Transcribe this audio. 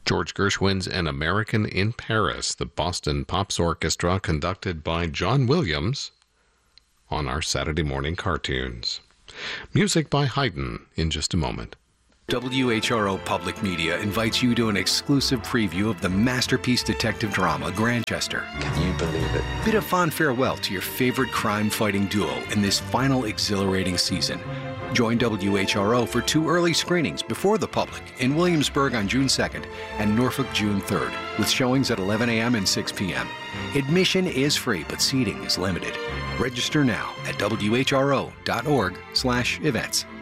George Gershwin's An American in Paris, the Boston Pops Orchestra, conducted by John Williams, on our Saturday morning cartoons. Music by Haydn in just a moment. WHRO Public Media invites you to an exclusive preview of the masterpiece detective drama Grantchester. Can you believe it? Bid a fond farewell to your favorite crime-fighting duo in this final exhilarating season. Join WHRO for 2 early screenings before the public in Williamsburg on June 2nd and Norfolk June 3rd, with showings at 11 a.m. and 6 p.m. Admission is free, but seating is limited. Register now at whro.org/events.